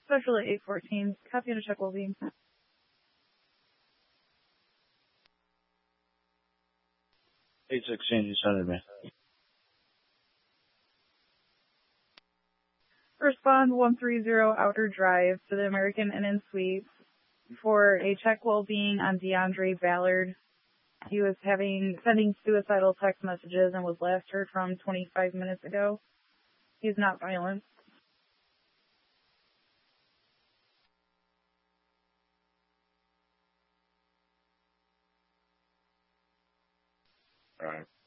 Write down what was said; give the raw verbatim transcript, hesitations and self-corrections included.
Special eight fourteen, copy on a check will be. eight sixteen, you sent it me. Respond one three zero Outer Drive to the American Inn and Suites for a check well-being on DeAndre Ballard. He was having sending suicidal text messages and was last heard from twenty-five minutes ago. He's not violent. All right.